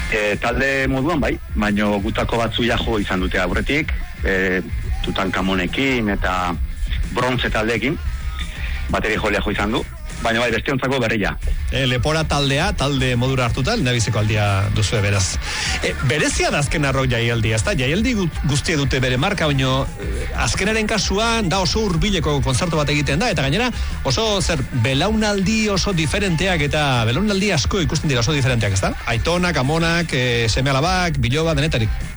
Talde moduan bai, baina gutako batzu jo izan dute aurretik, Tutankamonekin eta Bronze taldeekin, bateri jolea jo izan du, baina bai, bestiontzako berria. Lepora taldea, talde modura hartuta, nabizeko aldia duzu beraz. Berezia da azken arrok jaialdia, ezta? Jaialdi guztia dute bere marka, baina azkenaren kasuan da oso hurbileko kontzertu bat egiten da, eta gainera oso belaunaldi oso diferenteak eta belaunaldi asko ikusten dira oso diferenteak, ezta? Aitonak, amonak, seme alabak, biloba, denetarik.